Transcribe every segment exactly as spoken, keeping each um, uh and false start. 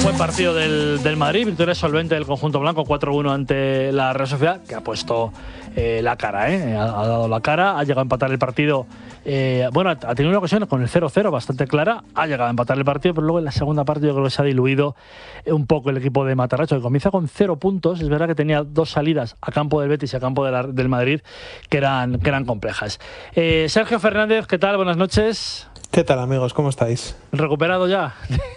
Buen partido del, del Madrid, victoria solvente del conjunto blanco, cuatro uno ante la Real Sociedad, que ha puesto eh, la cara, ¿eh? ha, ha dado la cara, ha llegado a empatar el partido. Eh, bueno, ha tenido una ocasión con el cero cero bastante clara, ha llegado a empatar el partido, pero luego en la segunda parte yo creo que se ha diluido un poco el equipo de Matarracho, que comienza con cero puntos. Es verdad que tenía dos salidas a campo del Betis y a campo de la, del Madrid que eran, que eran complejas. Eh, Sergio Fernández, ¿qué tal? Buenas noches. ¿Qué tal, amigos? ¿Cómo estáis? ¿Recuperado ya?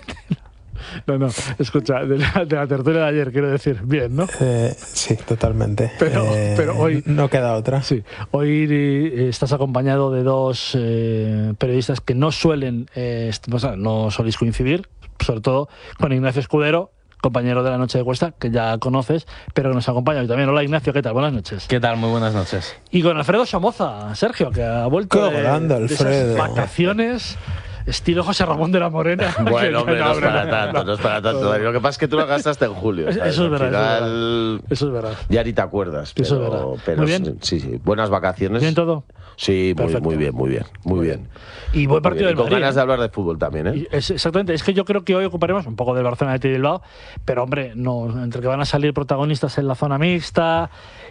No, no, escucha, de la, de la tertulia de ayer, quiero decir, bien, ¿no? Eh, sí, totalmente. Pero, eh, pero hoy... No queda otra. Sí, hoy eh, estás acompañado de dos eh, periodistas que no suelen, eh, o sea, no soléis coincidir, sobre todo con Ignacio Escudero, compañero de la Noche de Cuesta, que ya conoces, pero que nos acompaña hoy también. Hola, Ignacio, ¿qué tal? Buenas noches. ¿Qué tal? Muy buenas noches. Y con Alfredo Somoza, Sergio, que ha vuelto Qué de, grande, de Alfredo. esas vacaciones... Estilo José Ramón de la Morena. Bueno, hombre, no es para tanto, no es para tanto. Lo que pasa es que tú lo gastaste en julio. ¿sabes? Eso es verdad, Al final, eso es verdad. Ya ni te acuerdas. Pero, Eso es verdad. pero Muy bien. Sí, sí. Buenas vacaciones. ¿Bien todo? Sí, muy, Perfecto. muy bien, muy bien. Muy bien. Y buen partido del Con Madrid. ganas ¿eh? de hablar de fútbol también, ¿eh? Y es, exactamente, es que yo creo que hoy ocuparemos un poco del Barcelona de Bilbao, pero hombre, no, entre que van a salir protagonistas en la zona mixta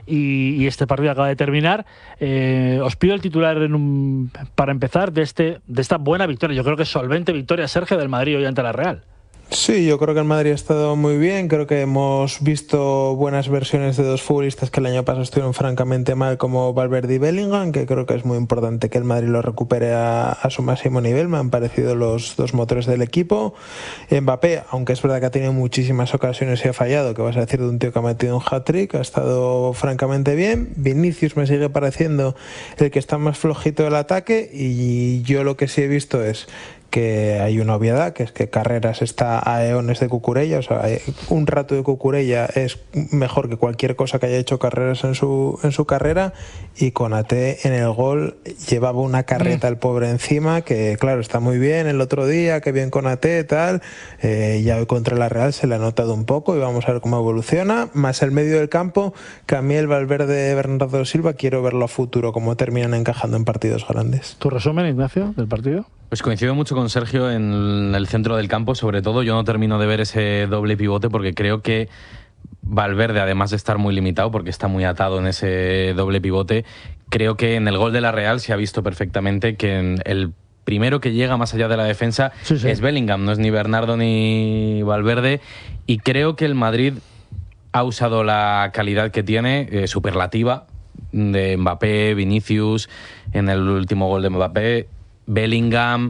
y, y este partido acaba de terminar, eh, os pido el titular en un, para empezar de, este, de esta buena victoria. Yo creo que solvente victoria, Sergio, del Madrid hoy ante la Real. Sí, yo creo que el Madrid ha estado muy bien. Creo que hemos visto buenas versiones de dos futbolistas que el año pasado estuvieron francamente mal, como Valverde y Bellingham, que creo que es muy importante que el Madrid lo recupere a, a su máximo nivel. Me han parecido los dos motores del equipo. Mbappé, aunque es verdad que ha tenido muchísimas ocasiones y ha fallado, que vas a decir de un tío que ha metido un hat-trick, ha estado francamente bien. Vinicius me sigue pareciendo el que está más flojito del ataque, y yo lo que sí he visto es que hay una obviedad, que es que Carreras está a eones de Cucurella. O sea, un rato de Cucurella es mejor que cualquier cosa que haya hecho Carreras en su, en su carrera, y Konaté en el gol llevaba una carreta el pobre encima, que claro, está muy bien el otro día, que bien Konaté, tal, eh, ya hoy contra la Real se le ha notado un poco y vamos a ver cómo evoluciona, más el medio del campo, que a mí el Valverde, Bernardo Silva, quiero verlo a futuro, cómo terminan encajando en partidos grandes. ¿Tu resumen, Ignacio, del partido? Pues coincido mucho con Sergio en el centro del campo, sobre todo. Yo no termino de ver ese doble pivote porque creo que Valverde, además de estar muy limitado porque está muy atado en ese doble pivote, creo que en el gol de la Real se ha visto perfectamente que en el primero que llega más allá de la defensa sí, sí. es Bellingham, no es ni Bernardo ni Valverde, y creo que el Madrid ha usado la calidad que tiene, eh, superlativa, de Mbappé, Vinicius, en el último gol de Mbappé, Bellingham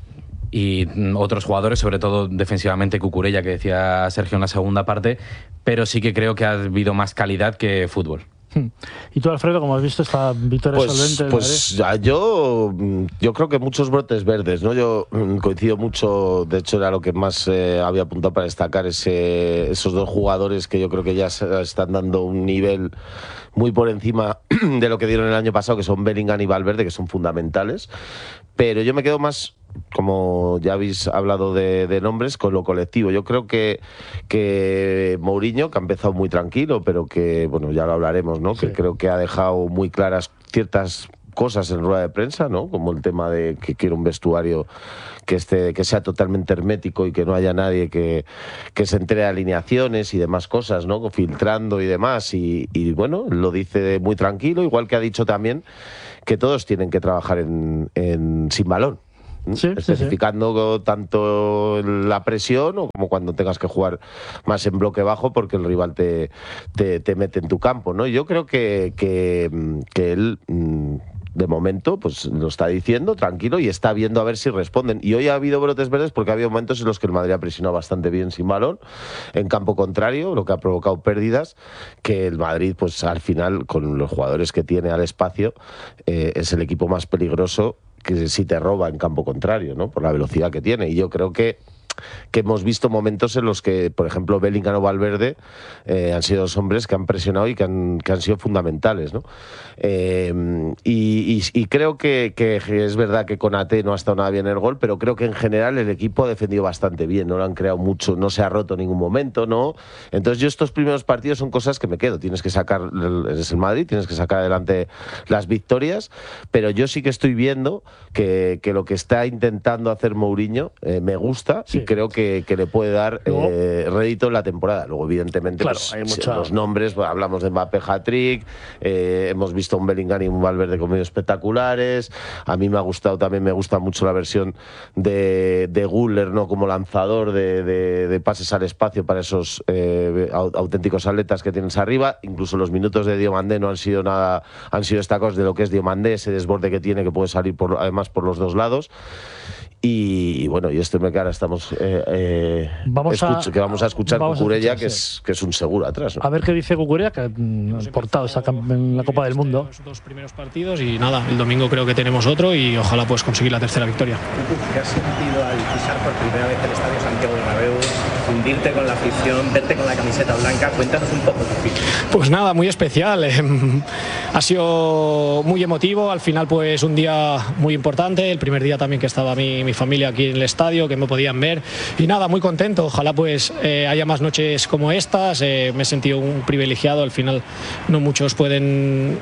y otros jugadores, sobre todo defensivamente Cucurella, que decía Sergio en la segunda parte, pero sí que creo que ha habido más calidad que fútbol. ¿Y tú, Alfredo, cómo has visto esta victoria pues, solvente? Pues ya, yo, yo creo que muchos brotes verdes, ¿no? Yo coincido mucho, de hecho era lo que más eh, había apuntado para destacar, ese, esos dos jugadores que yo creo que ya están dando un nivel muy por encima de lo que dieron el año pasado, que son Bellingham y Valverde, que son fundamentales. Pero yo me quedo más, como ya habéis hablado de, de nombres, con lo colectivo. Yo creo que, que Mourinho, que ha empezado muy tranquilo, pero que, bueno, ya lo hablaremos, ¿no? Sí. Que creo que ha dejado muy claras ciertas cosas en rueda de prensa, ¿no? Como el tema de que quiere un vestuario que esté, que sea totalmente hermético y que no haya nadie que, que se entere de alineaciones y demás cosas, ¿no? Filtrando y demás. Y, y bueno, lo dice muy tranquilo, igual que ha dicho también que todos tienen que trabajar en, en sin balón. Sí, especificando sí, sí. tanto la presión o como cuando tengas que jugar más en bloque bajo porque el rival te, te, te mete en tu campo, ¿no? Yo creo que, que, que él de momento pues lo está diciendo tranquilo y está viendo a ver si responden. Y hoy ha habido brotes verdes porque ha habido momentos en los que el Madrid ha presionado bastante bien sin balón en campo contrario, lo que ha provocado pérdidas, que el Madrid pues al final con los jugadores que tiene al espacio eh, es el equipo más peligroso que si te roba en campo contrario, ¿no? Por la velocidad que tiene. Y yo creo que que hemos visto momentos en los que, por ejemplo, Bellingham o Valverde eh, han sido dos hombres que han presionado y que han, que han sido fundamentales, ¿no? Eh, y, y, y creo que, que es verdad que Konaté no ha estado nada bien en el gol, pero creo que en general el equipo ha defendido bastante bien, no lo han creado mucho, no se ha roto en ningún momento, ¿no? Entonces yo estos primeros partidos son cosas que me quedo, tienes que sacar, eres el Madrid, tienes que sacar adelante las victorias, pero yo sí que estoy viendo que, que lo que está intentando hacer Mourinho eh, me gusta, sí. y creo que, que le puede dar eh, rédito en la temporada. Luego, evidentemente, claro, pues, hay mucha... los nombres, pues, hablamos de Mbappé hat-trick, eh, hemos visto un Bellingham y un Valverde como espectaculares. A mí me ha gustado, también me gusta mucho la versión de, de Güler, ¿no? Como lanzador de, de, de pases al espacio para esos eh, auténticos atletas que tienes arriba. Incluso los minutos de Diomandé no han sido nada, han sido destacados de lo que es Diomandé, ese desborde que tiene, que puede salir por, además por los dos lados. Y, y bueno, y esto me cara, estamos eh, eh, vamos escucho, a, que vamos a escuchar vamos Cucurella, a escuchar, que, sí. es, que es un seguro atrás, ¿no? A ver qué dice Cucurella, que ha portado esa en la Copa del Mundo. Los dos primeros partidos y nada, el domingo creo que tenemos otro y ojalá pues conseguir la tercera victoria. ¿Qué has sentido al pisar por primera vez el Estadio Santiago Bernabéu, hundirte con la afición, verte con la camiseta blanca? Cuéntanos un poco. Pues nada, muy especial. Ha sido muy emotivo. Al final, pues un día muy importante. El primer día también que estaba mi, mi familia aquí en el estadio, que me podían ver. Y nada, muy contento. Ojalá pues eh, haya más noches como estas. Eh, me he sentido un privilegiado. Al final, no muchos pueden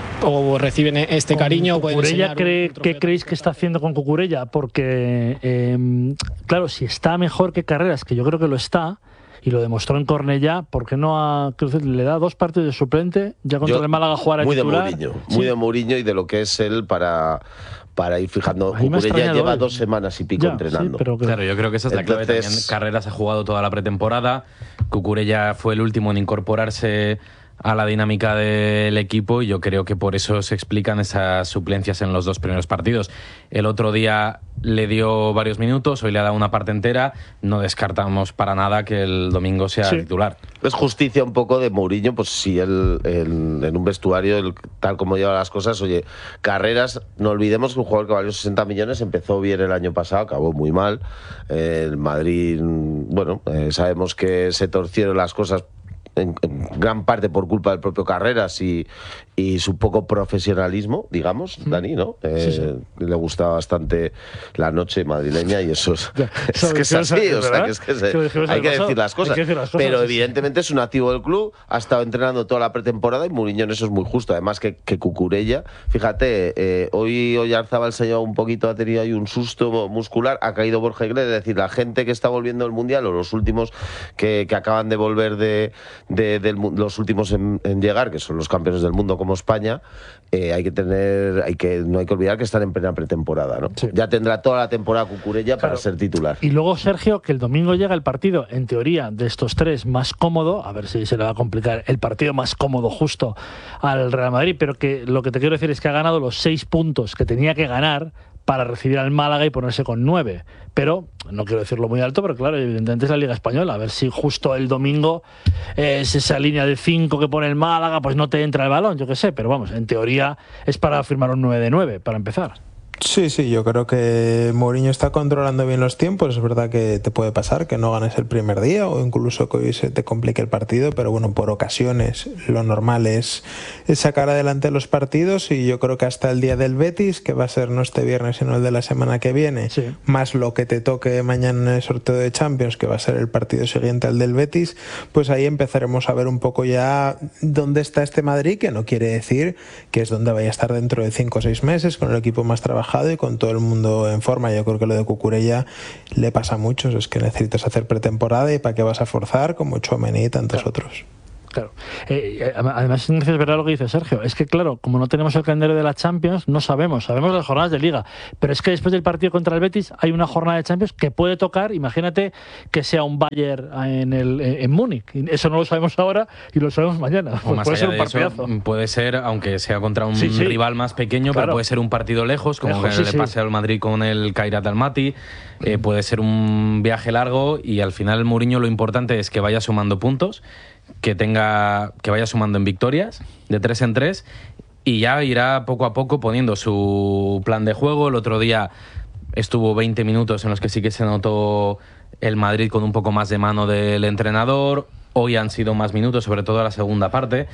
o reciben este cariño. Cucurella, cree, un, un ¿qué creéis que está haciendo con Cucurella? Porque, eh, claro, si está mejor que Carreras, que yo creo que lo está, y lo demostró en Cornellá, ¿por qué no ha, le da dos partidos de suplente? Ya contra yo, el Málaga jugar a muy titular. De Mourinho, ¿Sí? Muy de Mourinho y de lo que es él para, para ir fijando. Cucurella lleva hoy. dos semanas y pico ya, entrenando. Sí, pero que... Claro, yo creo que esa es la Entonces... clave también. Carreras ha jugado toda la pretemporada, Cucurella fue el último en incorporarse a la dinámica del equipo y yo creo que por eso se explican esas suplencias en los dos primeros partidos. El otro día le dio varios minutos, hoy le ha dado una parte entera, no descartamos para nada que el domingo sea sí. titular. Es justicia un poco de Mourinho, pues si él en, en un vestuario, el, tal como lleva las cosas, oye, Carreras, no olvidemos que un jugador que valió sesenta millones empezó bien el año pasado, acabó muy mal. Eh, el Madrid, bueno, eh, sabemos que se torcieron las cosas En, en gran parte por culpa del propio Carreras y, y su poco profesionalismo, digamos, mm. Dani, ¿no? Eh, sí, sí. Le gusta bastante la noche madrileña y eso es, es que es así, o sea, que es que se, hay que decir las cosas. Decir las cosas pero sí, evidentemente sí. es un activo del club, ha estado entrenando toda la pretemporada y Mourinho en eso es muy justo. Además que, que Cucurella, fíjate, eh, hoy Oyarzábal se ha llevado un poquito, ha tenido ahí un susto muscular, ha caído Borja Iglesias, es decir, la gente que está volviendo del Mundial o los últimos que, que acaban de volver de De, de los últimos en, en llegar, que son los campeones del mundo como España, eh, hay que tener, hay que no hay que olvidar que están en plena pretemporada, ¿no? Sí. Ya tendrá toda la temporada Cucurella claro. para ser titular. Y luego Sergio, que el domingo llega el partido, en teoría, de estos tres más cómodo, a ver si se le va a complicar, el partido más cómodo justo al Real Madrid, pero que lo que te quiero decir es que ha ganado los seis puntos que tenía que ganar para recibir al Málaga y ponerse con nueve. Pero, no quiero decirlo muy alto, pero claro, evidentemente es la Liga Española. A ver si justo el domingo eh, es esa línea de cinco que pone el Málaga, pues no te entra el balón, yo qué sé. Pero vamos, en teoría es para firmar un nueve de nueve, para empezar. Sí, sí, yo creo que Mourinho está controlando bien los tiempos. Es verdad que te puede pasar que no ganes el primer día o incluso que hoy se te complique el partido, pero bueno, por ocasiones lo normal es, es sacar adelante los partidos y yo creo que hasta el día del Betis, que va a ser no este viernes sino el de la semana que viene, sí. más lo que te toque mañana en el sorteo de Champions, que va a ser el partido siguiente al del Betis, pues ahí empezaremos a ver un poco ya dónde está este Madrid, que no quiere decir que es donde vaya a estar dentro de cinco o seis meses, con el equipo más trabajado y con todo el mundo en forma. Yo creo que lo de Cucurella le pasa a muchos, es que necesitas hacer pretemporada y para qué vas a forzar, como Tchouaméni y tantos claro. otros. Claro. Eh, además, es verdad lo que dice Sergio. Es que, claro, como no tenemos el calendario de la Champions, no sabemos. Sabemos las jornadas de Liga. Pero es que después del partido contra el Betis hay una jornada de Champions que puede tocar. Imagínate que sea un Bayern en, el, en Múnich. Eso no lo sabemos ahora y lo sabemos mañana. Pues puede ser un partidazo. Eso, puede ser, aunque sea contra un sí, sí. rival más pequeño, claro. pero puede ser un partido lejos, como lejos, que sí, le pase sí. al Madrid con el Kairat Almaty. Eh, puede ser un viaje largo y al final el Mourinho lo importante es que vaya sumando puntos, que tenga que vaya sumando en victorias de tres en tres y ya irá poco a poco poniendo su plan de juego. El otro día estuvo veinte minutos en los que sí que se notó el Madrid con un poco más de mano del entrenador. Hoy han sido más minutos, sobre todo la segunda parte,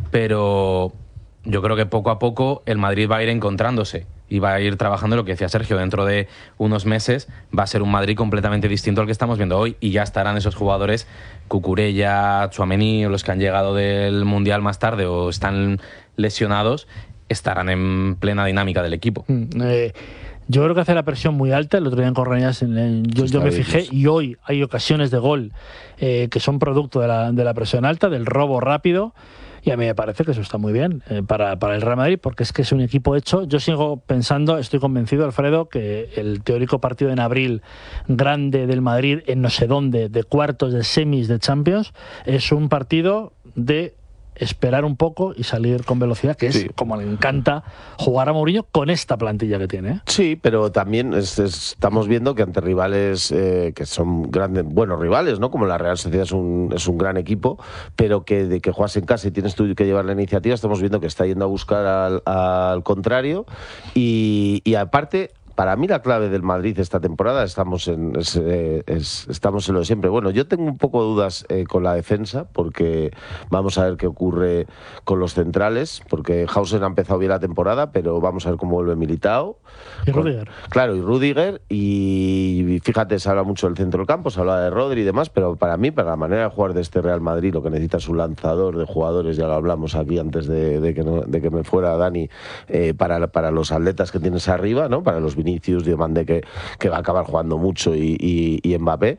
pero yo creo que poco a poco el Madrid va a ir encontrándose y va a ir trabajando lo que decía Sergio. Dentro de unos meses va a ser un Madrid completamente distinto al que estamos viendo hoy y ya estarán esos jugadores, Cucurella, Tchouaméni, o los que han llegado del Mundial más tarde o están lesionados, estarán en plena dinámica del equipo. Mm, eh, Yo creo que hace la presión muy alta. El otro día en Correñas en el, yo, yo me fijé y hoy hay ocasiones de gol eh, que son producto de la, de la presión alta, del robo rápido. Y a mí me parece que eso está muy bien eh, para, para el Real Madrid, porque es que es un equipo hecho. Yo sigo pensando, estoy convencido, Alfredo, que el teórico partido en abril grande del Madrid en no sé dónde, de cuartos, de semis, de Champions, es un partido de esperar un poco y salir con velocidad, que es sí. como le encanta jugar a Mourinho con esta plantilla que tiene. ¿eh? Sí, pero también es, es, estamos viendo que ante rivales eh, que son grandes, buenos rivales, ¿no? Como la Real Sociedad es un, es un gran equipo, pero que de que juegas en casa y tienes tú que llevar la iniciativa, estamos viendo que está yendo a buscar al, al contrario y, y aparte... Para mí la clave del Madrid esta temporada estamos en, es, es, estamos en lo de siempre. Bueno, yo tengo un poco de dudas eh, con la defensa, porque vamos a ver qué ocurre con los centrales, porque Hausen ha empezado bien la temporada, pero vamos a ver cómo vuelve Militao. Y Rüdiger. Claro, y Rüdiger, y fíjate, se habla mucho del centro del campo, se habla de Rodri y demás, pero para mí, para la manera de jugar de este Real Madrid, lo que necesita es un lanzador de jugadores, ya lo hablamos aquí antes de, de, que, no, de que me fuera Dani, eh, para, para los atletas que tienes arriba, ¿no? Para los Vinicius, Diomande, que, que va a acabar jugando mucho, y, y, y Mbappé,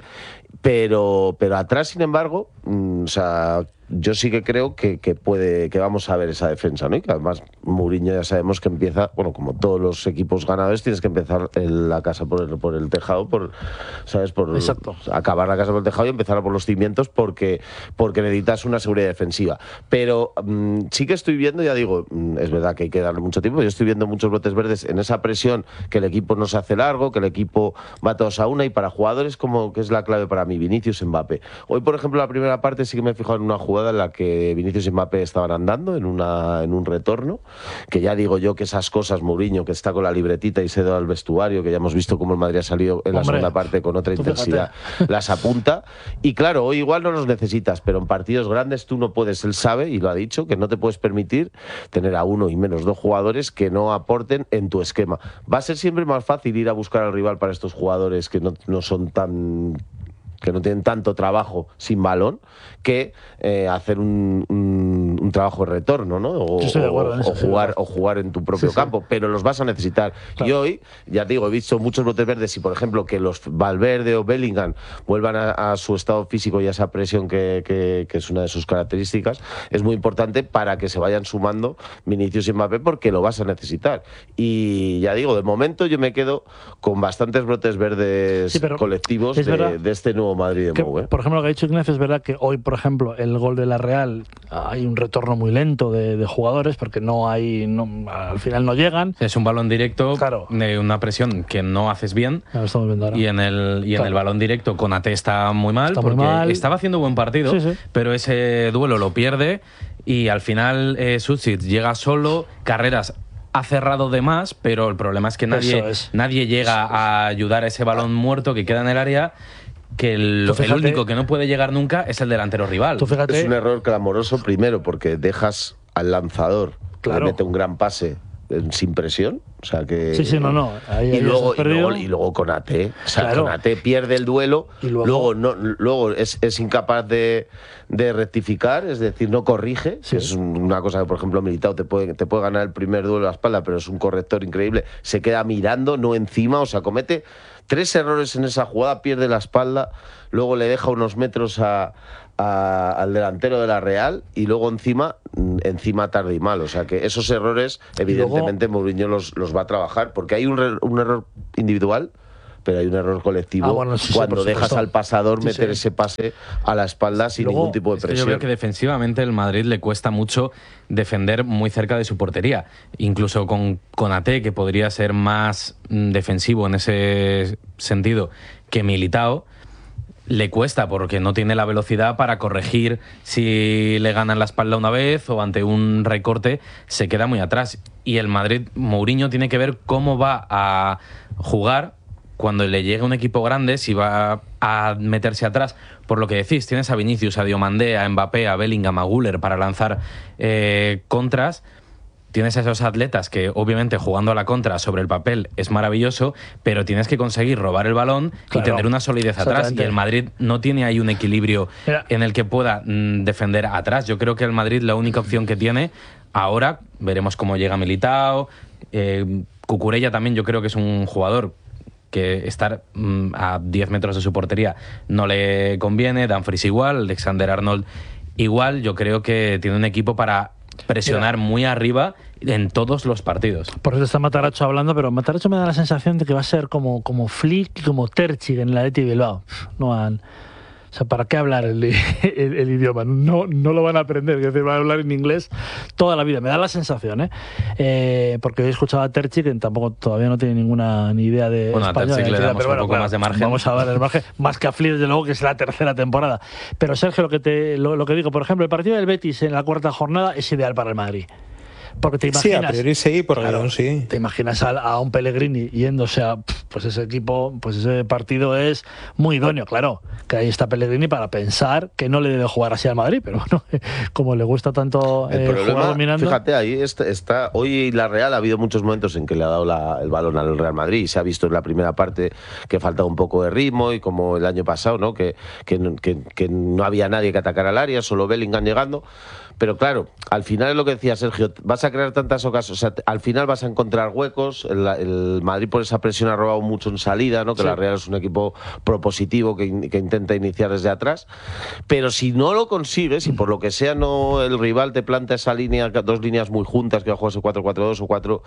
pero, pero atrás, sin embargo, mmm, o sea, yo sí que creo que, que puede, que vamos a ver esa defensa, ¿no? Y que además Mourinho ya sabemos que empieza, bueno, como todos los equipos ganadores, tienes que empezar en la casa por el, por el tejado, por, ¿sabes? Por Exacto. acabar la casa por el tejado y empezar por los cimientos, porque, porque necesitas una seguridad defensiva. Pero mmm, sí que estoy viendo, ya digo, mmm, es verdad que hay que darle mucho tiempo, yo estoy viendo muchos brotes verdes en esa presión, que el equipo no se hace largo, que el equipo va todos a una, y para jugadores como que es la clave para mí, Vinicius, Mbappé. Hoy, por ejemplo, la primera parte sí que me he fijado en una jugada en la que Vinicius y Mbappé estaban andando en, una, en un retorno, que ya digo yo que esas cosas, Mourinho, que está con la libretita y se da al vestuario, que ya hemos visto cómo el Madrid ha salido en la Hombre, segunda parte con otra intensidad, fíjate. Las apunta, y claro, hoy igual no los necesitas, pero en partidos grandes tú no puedes, él sabe, y lo ha dicho, que no te puedes permitir tener a uno y menos dos jugadores que no aporten en tu esquema. Va a ser siempre más fácil ir a buscar al rival para estos jugadores que no, no son tan... que no tienen tanto trabajo sin balón, que eh, hacer un, un, un trabajo de retorno, ¿no? O, o, o, jugar, o jugar en tu propio sí, campo, sí. Pero los vas a necesitar. Claro. Y hoy, ya te digo, he visto muchos brotes verdes, y por ejemplo que los Valverde o Bellingham vuelvan a, a su estado físico y a esa presión que, que, que es una de sus características, es muy importante para que se vayan sumando Vinicius y Mbappé, porque lo vas a necesitar. Y ya digo, de momento yo me quedo con bastantes brotes verdes sí, colectivos de, de este nuevo Madrid de que, Mou, ¿eh? Por ejemplo, lo que ha dicho Ignacio es verdad que hoy, por ejemplo, el gol de la Real, hay un retorno muy lento de, de jugadores, porque no hay, no, al final no llegan. Es un balón directo, claro. De una presión que no haces bien, lo estamos viendo ahora. y en el y claro. en el balón directo con Ate está muy mal, está porque muy mal. Estaba haciendo buen partido, sí, sí. pero ese duelo lo pierde, y al final eh, Susic llega solo, Carreras ha cerrado de más, pero el problema es que nadie, es. nadie llega Eso a ayudar a ese balón muerto que queda en el área, que el, fíjate, el único que no puede llegar nunca es el delantero rival. Tú fíjate, es un error clamoroso, primero porque dejas al lanzador, claro, que mete un gran pase sin presión, o sea que sí, sí, no, no. Ahí, y, ahí luego, y, luego, y luego con Ate, o sea, claro. con Ate pierde el duelo, y luego, luego, no, luego es, es incapaz de, de rectificar, es decir, no corrige, sí. Es una cosa que, por ejemplo, Militao te puede, te puede ganar el primer duelo a la espalda, pero es un corrector increíble, se queda mirando, no encima, o sea, comete tres errores en esa jugada, pierde la espalda, luego le deja unos metros a, a, al delantero de la Real, y luego encima encima tarde y mal, o sea que esos errores evidentemente luego, Mourinho los, los va a trabajar, porque hay un, re, un error individual, pero hay un error colectivo ah, bueno, sí, cuando sí, dejas al pasador sí, meter sí. ese pase a la espalda sin luego, ningún tipo de presión. Yo creo que defensivamente el Madrid le cuesta mucho defender muy cerca de su portería, incluso con, con Ate, que podría ser más defensivo en ese sentido que Militao, le cuesta porque no tiene la velocidad para corregir si le ganan la espalda una vez o ante un recorte se queda muy atrás. Y el Madrid, Mourinho tiene que ver cómo va a jugar cuando le llegue un equipo grande, si va a meterse atrás. Por lo que decís, tienes a Vinicius, a Diomandé, a Mbappé, a Bellingham, a Güler para lanzar eh, contras. Tienes a esos atletas que obviamente jugando a la contra sobre el papel es maravilloso, pero tienes que conseguir robar el balón, claro, y tener una solidez atrás, y el Madrid no tiene ahí un equilibrio Mira. en el que pueda mm, defender atrás. Yo creo que el Madrid la única opción que tiene ahora, veremos cómo llega Militao, eh, Cucurella también yo creo que es un jugador que estar mmm, a diez metros de su portería no le conviene. Dumfries igual, Alexander Arnold igual. Yo creo que tiene un equipo para presionar Mira. muy arriba en todos los partidos. Por eso está Matarazzo hablando, pero Matarazzo me da la sensación de que va a ser como, como Flick y como Terchik en la Athletic Bilbao. No han... O sea, ¿para qué hablar el, el, el idioma? No, no lo van a aprender, es decir, van a hablar en inglés toda la vida. Me da la sensación, ¿eh? eh porque he escuchado a Terchik, que tampoco todavía no tiene ninguna ni idea de bueno, español. A Terchik le damos pero bueno, un poco claro, más de margen. Vamos a ver el margen, más que a Flick, desde luego, que es la tercera temporada. Pero Sergio, lo que, te, lo, lo que digo, por ejemplo, el partido del Betis en la cuarta jornada es ideal para el Madrid. Porque te imaginas, sí, a priori sí, por claro, sí. Te imaginas a, a un Pellegrini yéndose a pues ese equipo, pues ese partido es muy idóneo, claro, que ahí está Pellegrini para pensar que no le debe jugar así al Madrid, pero bueno, como le gusta tanto el eh, problema, jugar dominando. Fíjate, ahí está, está hoy la Real ha habido muchos momentos en que le ha dado la, el balón al Real Madrid y se ha visto en la primera parte que falta un poco de ritmo y como el año pasado, ¿no? Que, que, que, que no había nadie que atacara al área, solo Bellingham llegando. Pero claro, al final es lo que decía Sergio, vas a crear tantas ocasiones, o sea, al final vas a encontrar huecos, el, el Madrid por esa presión ha robado mucho en salida, ¿no? Que sí. La Real es un equipo propositivo que, que intenta iniciar desde atrás, pero si no lo consigues y por lo que sea no el rival te planta esa línea, dos líneas muy juntas que va a jugarse cuatro cuatro dos o cuatro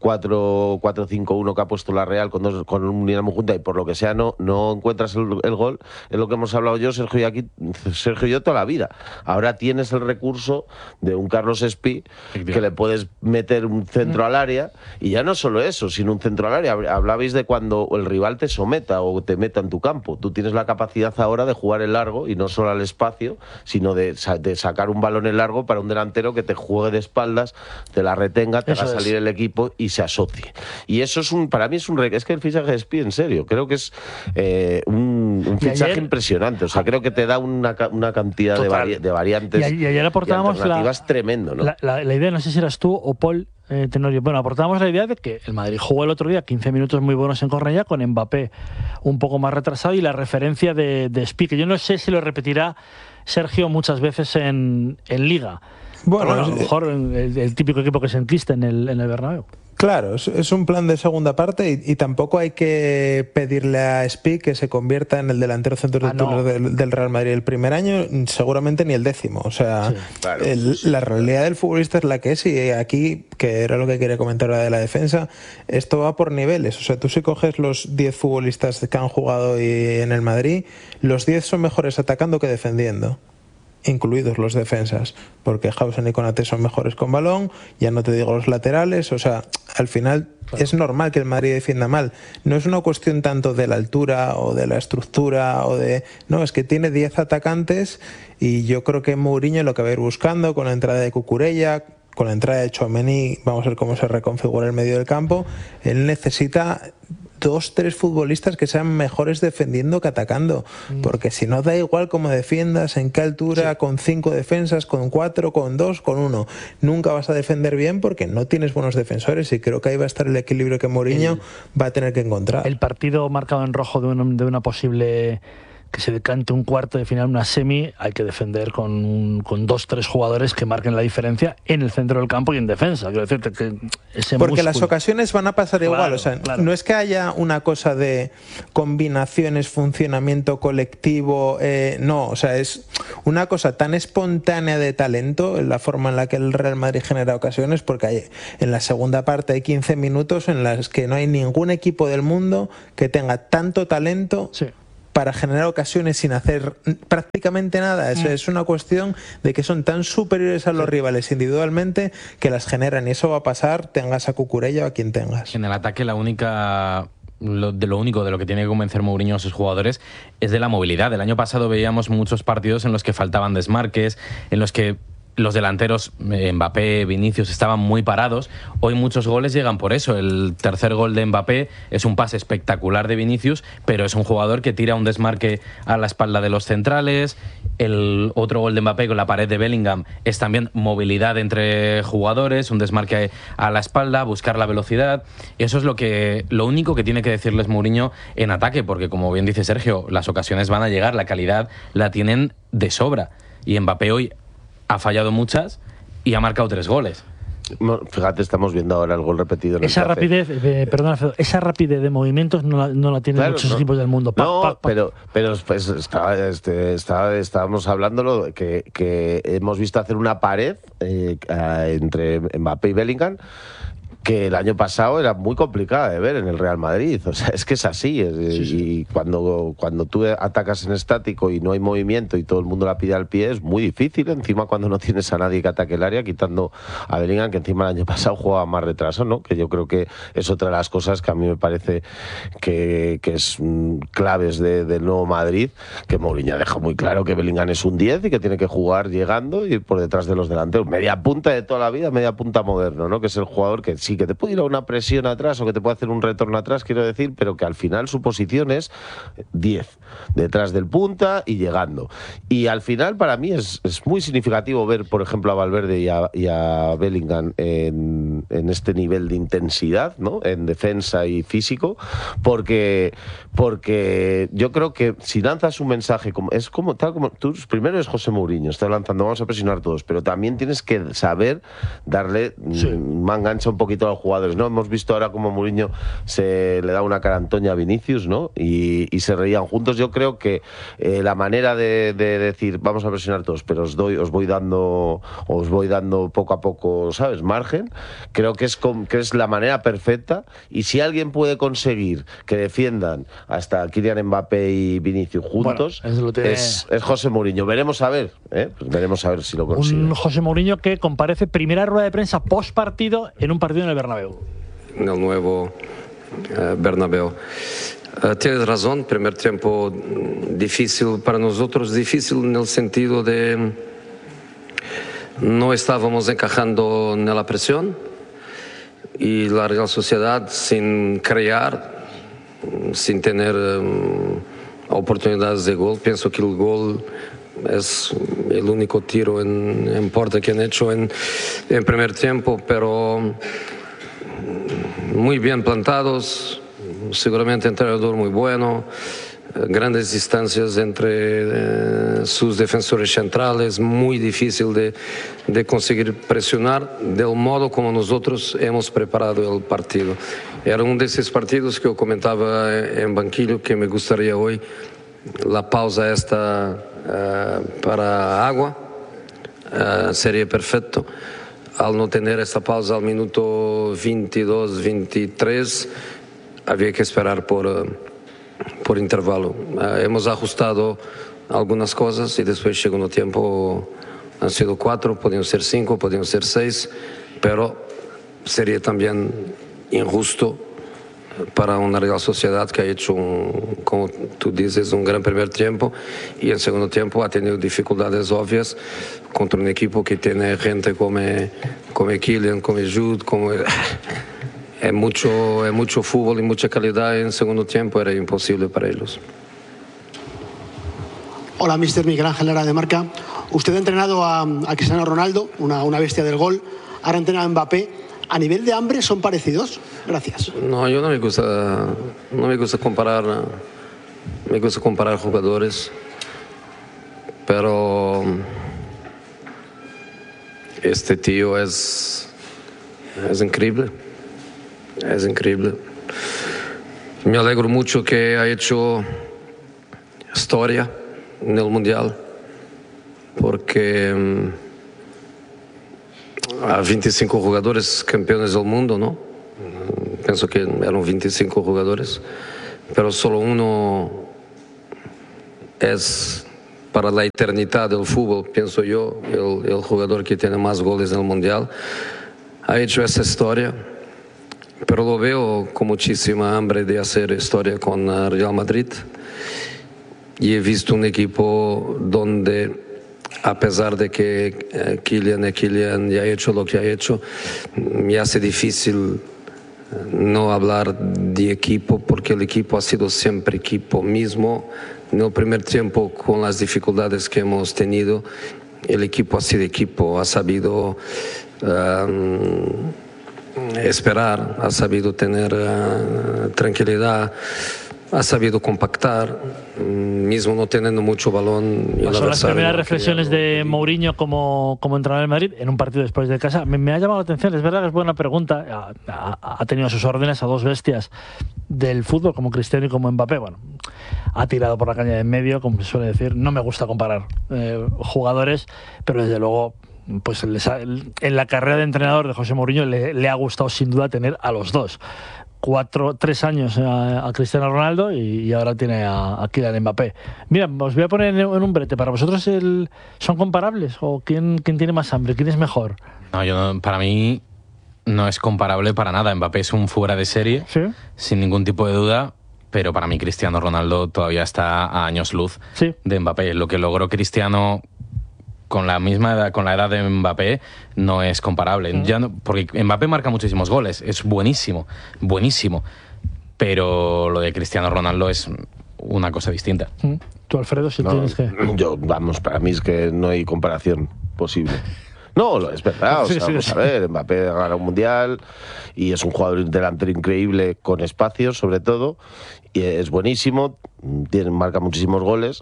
cuatro cinco uno que ha puesto la Real con, dos, con una línea muy junta y por lo que sea no, no encuentras el, el gol, es lo que hemos hablado yo, Sergio y aquí, Sergio y yo toda la vida. Ahora tienes el recurso de un Carlos Espí que le puedes meter un centro al área y ya no solo eso, sino un centro al área. Hablabais de cuando el rival te someta o te meta en tu campo. Tú tienes la capacidad ahora de jugar en largo y no solo al espacio, sino de, de sacar un balón en largo para un delantero que te juegue de espaldas, te la retenga, te eso haga salir es. el equipo y se asocie. Y eso es un, para mí es un es que el fichaje de Espí, en serio, creo que es eh, un, un fichaje ayer, impresionante. O sea, creo que te da una, una cantidad de, vari, de variantes. Y, y ayer aportábamos la, tremendo, ¿no? La, la, la idea, no sé si eras tú o Paul eh, Tenorio, bueno, aportábamos la idea de que el Madrid jugó el otro día quince minutos muy buenos en Cornellá con Mbappé un poco más retrasado y la referencia de, de Espí, que yo no sé si lo repetirá Sergio muchas veces en, en Liga. Bueno, bueno a lo mejor el, el típico equipo que se enquiste en el, en el Bernabéu. Claro, es, es un plan de segunda parte y, y tampoco hay que pedirle a Espí que se convierta en el delantero centro ah, no. del, del Real Madrid el primer año, seguramente ni el décimo. O sea, sí, claro. el, la realidad del futbolista es la que es y aquí, que era lo que quería comentar ahora de la defensa, esto va por niveles. O sea, tú si coges los diez futbolistas que han jugado y en el Madrid, los diez son mejores atacando que defendiendo, incluidos los defensas, porque Hausen y Konaté son mejores con balón, ya no te digo los laterales, o sea, al final es normal que el Madrid defienda mal, no es una cuestión tanto de la altura o de la estructura o de... no, es que tiene diez atacantes y yo creo que Mourinho lo que va a ir buscando con la entrada de Cucurella, con la entrada de Tchouaméni, vamos a ver cómo se reconfigura el medio del campo, él necesita dos, tres futbolistas que sean mejores defendiendo que atacando, porque si no da igual cómo defiendas, en qué altura, sí. con cinco defensas, con cuatro, con dos, con uno, nunca vas a defender bien porque no tienes buenos defensores y creo que ahí va a estar el equilibrio que Mourinho el, va a tener que encontrar. El partido marcado en rojo de una, de una posible... que se decante un cuarto de final, una semi, hay que defender con, con dos, tres jugadores que marquen la diferencia en el centro del campo y en defensa. Quiero decirte que ese Porque músculo... las ocasiones van a pasar claro, igual. O sea, claro. no es que haya una cosa de combinaciones, funcionamiento colectivo, eh, no, o sea, es una cosa tan espontánea de talento, la forma en la que el Real Madrid genera ocasiones, porque hay, en la segunda parte hay quince minutos en las que no hay ningún equipo del mundo que tenga tanto talento. Sí. Para generar ocasiones sin hacer prácticamente nada. Eso mm. es una cuestión de que son tan superiores a los sí. rivales individualmente que las generan y eso va a pasar tengas a Cucurella o a quien tengas. En el ataque la única... Lo, de lo único de lo que tiene que convencer Mourinho a sus jugadores es de la movilidad. El año pasado veíamos muchos partidos en los que faltaban desmarques, en los que los delanteros, Mbappé, Vinicius, estaban muy parados. Hoy muchos goles llegan por eso. El tercer gol de Mbappé es un pase espectacular de Vinicius, pero es un jugador que tira un desmarque a la espalda de los centrales. El otro gol de Mbappé con la pared de Bellingham es también movilidad entre jugadores, un desmarque a la espalda, buscar la velocidad. Eso es lo que lo único que tiene que decirles Mourinho en ataque, porque como bien dice Sergio, las ocasiones van a llegar, la calidad la tienen de sobra. Y Mbappé hoy ha fallado muchas y ha marcado tres goles. Fíjate, estamos viendo ahora el gol repetido. En esa el rapidez, eh, perdona, esa rapidez de movimientos no la, no la tienen claro, muchos no, equipos del mundo. Pa, no, pa, pa. pero, pero pues, está, este, está, estábamos hablándolo que, que hemos visto hacer una pared eh, entre Mbappé y Bellingham, que el año pasado era muy complicada de ver en el Real Madrid. O sea, es que es así. Es, sí, sí. Y cuando, cuando tú atacas en estático y no hay movimiento y todo el mundo la pide al pie, es muy difícil. Encima, cuando no tienes a nadie que ataque el área, quitando a Bellingham, que encima el año pasado jugaba más retraso, ¿no? Que yo creo que es otra de las cosas que a mí me parece que, que es mm, claves de, del nuevo Madrid, que Mourinho deja muy claro que Bellingham es un diez y que tiene que jugar llegando y por detrás de los delanteros. Media punta de toda la vida, media punta moderno, ¿no? Que es el jugador que sí que te puede ir a una presión atrás o que te puede hacer un retorno atrás, quiero decir, pero que al final su posición es diez, detrás del punta y llegando. Y al final para mí es, es muy significativo ver, por ejemplo, a Valverde y a, y a Bellingham en, en este nivel de intensidad, ¿no? En defensa y físico, porque, porque yo creo que si lanzas un mensaje, como, es como tal como tú, primero es José Mourinho, está lanzando, vamos a presionar todos, pero también tienes que saber darle sí. manga ancha un poquito al jugador. ¿No? Hemos visto ahora como Mourinho se le da una carantoña a Vinicius, ¿no? Y, y se reían juntos. Yo creo que eh, la manera de, de decir vamos a presionar todos, pero os doy, os voy dando, os voy dando poco a poco, ¿sabes? Margen. Creo que es con, que es la manera perfecta. Y si alguien puede conseguir que defiendan hasta Kylian Mbappé y Vinicius juntos, bueno, tiene... es, es José Mourinho. Veremos a ver, ¿eh? Pues veremos a ver si lo consigue. Un José Mourinho que comparece primera rueda de prensa post partido en un partido en el Bernabéu. En el nuevo uh, Bernabéu. Uh, tienes razón, primer tiempo difícil para nosotros, difícil en el sentido de no estábamos encajando en la presión y la Real Sociedad sin crear, sin tener um, oportunidades de gol. Pienso que el gol es el único tiro en, en puerta que han hecho en, en primer tiempo, pero muy bien plantados, seguramente entrenador muy bueno, grandes distancias entre eh, sus defensores centrales, muy difícil de, de conseguir presionar del modo como nosotros hemos preparado el partido. Era uno de esos partidos que yo comentaba en banquillo que me gustaría hoy la pausa esta uh, para agua, uh, sería perfecto. Al no tener esta pausa al minuto veintidós, veintitrés, había que esperar por, uh, por intervalo. Uh, hemos ajustado algunas cosas y después llegó un tiempo, han sido cuatro, podían ser cinco, podían ser seis, pero sería también injusto para una Real Sociedad que ha hecho, un, como tú dices, un gran primer tiempo y en segundo tiempo ha tenido dificultades obvias contra un equipo que tiene gente como, como Kylian, como Jude, como... Es mucho, es mucho fútbol y mucha calidad en segundo tiempo, era imposible para ellos. Hola, mister Miguel Ángel Lara de Marca. Usted ha entrenado a, a Cristiano Ronaldo, una, una bestia del gol, ahora entrena a Mbappé. ¿A nivel de hambre son parecidos? Gracias. No, yo no me gusta, no me gusta comparar, me gusta comparar jugadores, pero este tío es, es increíble, es increíble. Me alegro mucho que ha hecho historia en el Mundial, porque há vinte e cinco jugadores campeones del mundo, ¿no? Pienso que eran vinte y cinco jugadores, pero solo uno es para la eternidad del fútbol, pienso yo, el, el jugador que tiene más goles en el Mundial. Ha hecho esa historia, pero lo veo con muchísima hambre de hacer historia con Real Madrid. Y he visto un equipo donde, a pesar de que eh, Kylian, Kylian ya ha hecho lo que ha hecho, me hace difícil no hablar de equipo, porque el equipo ha sido siempre equipo mismo. En el primer tiempo, con las dificultades que hemos tenido, el equipo ha sido equipo, ha sabido um, esperar, ha sabido tener uh, tranquilidad, ha sabido compactar, mismo no teniendo mucho balón. Son las primeras reflexiones de Mourinho como, como entrenador del Madrid en un partido después de casa. Me, me ha llamado la atención, es verdad que es buena pregunta. Ha, ha, ha tenido a sus órdenes a dos bestias del fútbol, como Cristiano y como Mbappé. Bueno, ha tirado por la caña de en medio, como se suele decir. No me gusta comparar eh, jugadores, pero desde luego, pues en la carrera de entrenador de José Mourinho le, le ha gustado sin duda tener a los dos. Cuatro, tres años a, a Cristiano Ronaldo y, y ahora tiene a, a Kylian Mbappé. Mira, os voy a poner en, en un brete. ¿Para vosotros el, son comparables? ¿O quién, quién tiene más hambre? ¿Quién es mejor? No, yo no, para mí no es comparable para nada. Mbappé es un fuera de serie, ¿sí?, sin ningún tipo de duda, pero para mí Cristiano Ronaldo todavía está a años luz, ¿sí?, de Mbappé. Lo que logró Cristiano con la misma edad, con la edad de Mbappé, no es comparable. Mm. Ya no, porque Mbappé marca muchísimos goles, es buenísimo, buenísimo, pero lo de Cristiano Ronaldo es una cosa distinta. Mm. Tú, Alfredo, si no, tienes que... Yo, vamos, para mí es que no hay comparación posible. No, es verdad, o sea, sí, sí, vamos sí. a ver, Mbappé gana un mundial y es un jugador delantero increíble, con espacios sobre todo, y es buenísimo, tiene, marca muchísimos goles,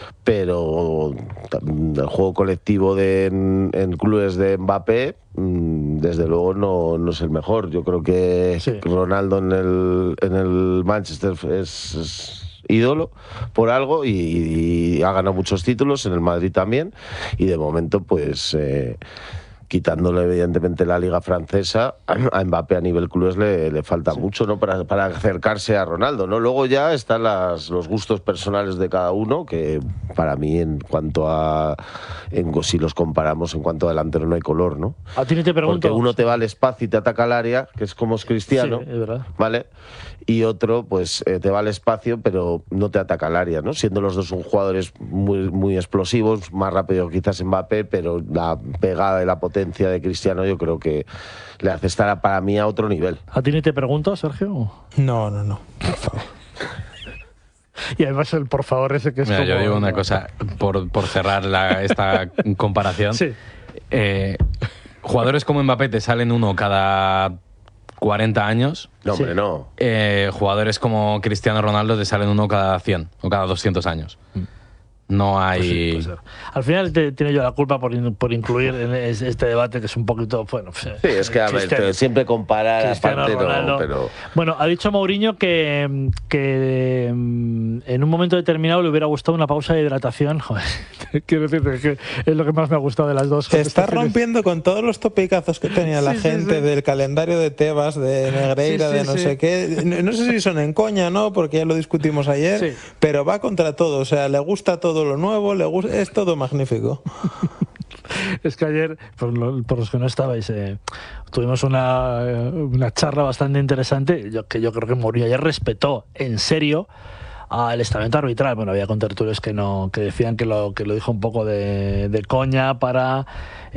pero el juego colectivo de, en, en clubes de Mbappé, desde luego no, no es el mejor. Yo creo que sí. Ronaldo en el, en el Manchester es... es ídolo por algo y, y ha ganado muchos títulos, en el Madrid también, y de momento pues eh, quitándole evidentemente la liga francesa, a Mbappé a nivel clubes le, le falta sí. mucho, ¿no?, para, para acercarse a Ronaldo, ¿no? Luego ya están las, los gustos personales de cada uno, que para mí en cuanto a en, si los comparamos en cuanto a delantero no hay color, ¿no? A ti ni te pregunto. Porque uno te va al espacio y te ataca al área, que es como es Cristiano, sí, es verdad. ¿Vale? Y otro pues eh, te va al espacio pero no te ataca al área, ¿no? Siendo los dos un jugadores muy, muy explosivos, más rápido quizás Mbappé, pero la pegada y la potencia de Cristiano yo creo que le hace estar para mí a otro nivel. ¿A ti ni te pregunto, Sergio? No, no, no, por favor. Y además el por favor ese que es Mira, como... Yo digo una cosa, por, por cerrar la, esta comparación. Sí. Eh, jugadores como Mbappé te salen uno cada cuarenta años. No, hombre, sí. no. Eh, jugadores como Cristiano Ronaldo te salen uno cada cien o cada doscientos años. Mm. No hay... Pues sí, pues al final te, tiene yo la culpa por, in, por incluir en este debate que es un poquito... Bueno, sí, es que a ver, siempre comparar aparte no, pero... Bueno, ha dicho Mourinho que, que en un momento determinado le hubiera gustado una pausa de hidratación. Joder, quiero decirte que es lo que más me ha gustado de las dos. Está rompiendo con todos los topicazos que tenía la sí, gente sí, sí. del calendario de Tebas, de Negreira, sí, sí, de no sí. sé qué. No, no sé si son en coña, ¿no? Porque ya lo discutimos ayer, sí. pero va contra todo. O sea, le gusta todo lo nuevo, le gusta, es todo magnífico. Es que ayer, por, lo, por los que no estabais, eh, tuvimos una, una charla bastante interesante, yo, que yo creo que Mourinho ayer respetó en serio al estamento arbitral. Bueno, había contertulios que no, que decían que lo, que lo dijo un poco de, de coña para,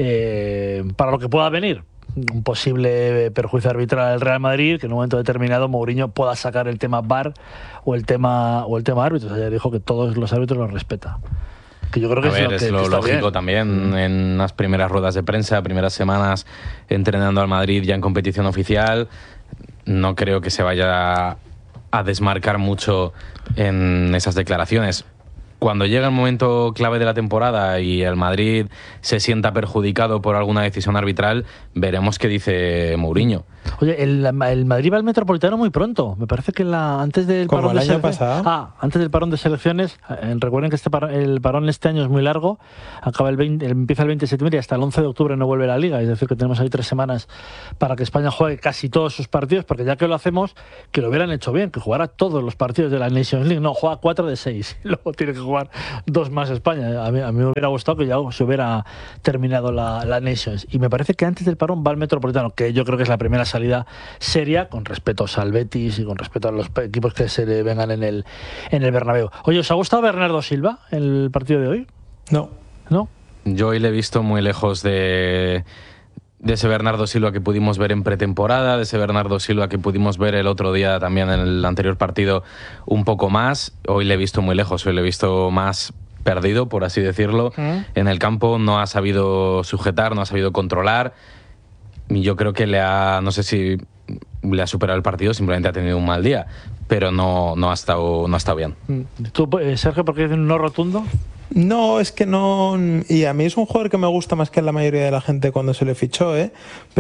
eh, para lo que pueda venir. Un posible perjuicio arbitral al Real Madrid, que en un momento determinado Mourinho pueda sacar el tema V A R o el tema o el tema árbitros. Ayer dijo que todos los árbitros los respeta. Que yo creo que a es ver, lo, es que, lo que lógico bien. También en las primeras ruedas de prensa, primeras semanas entrenando al Madrid ya en competición oficial. No creo que se vaya a desmarcar mucho en esas declaraciones. Cuando llega el momento clave de la temporada y el Madrid se sienta perjudicado por alguna decisión arbitral, veremos qué dice Mourinho. Oye, el, el Madrid va al Metropolitano muy pronto. Me parece que la, antes del Como parón el de año pasado. Ah, antes del parón de selecciones. Eh, recuerden que este par, el parón este año es muy largo. Acaba el veinte, empieza el veinte de septiembre y hasta el once de octubre no vuelve la Liga. Es decir, que tenemos ahí tres semanas para que España juegue casi todos sus partidos, porque ya que lo hacemos, que lo hubieran hecho bien, que jugara todos los partidos de la Nations League. No, juega cuatro de seis. Luego tiene que jugar dos más España. A mí, a mí me hubiera gustado que ya se hubiera terminado la, la Nations. Y me parece que antes del parón va al Metropolitano, que yo creo que es la primera salida seria, con respeto al Betis y con respeto a los equipos que se le vengan en el, en el Bernabéu. Oye, ¿os ha gustado Bernardo Silva el partido de hoy? No. ¿No? Yo hoy le he visto muy lejos de... de ese Bernardo Silva que pudimos ver en pretemporada, de ese Bernardo Silva que pudimos ver el otro día también en el anterior partido un poco más. Hoy le he visto muy lejos, hoy le he visto más perdido, por así decirlo. ¿Mm? En el campo no ha sabido sujetar, no ha sabido controlar. Y yo creo que le ha, no sé si le ha superado el partido, simplemente ha tenido un mal día. pero no, no, ha estado, no ha estado bien. ¿Tú, Sergio, por qué dices un no rotundo? No, es que no. Y a mí es un jugador que me gusta más que a la mayoría de la gente cuando se le fichó, ¿eh?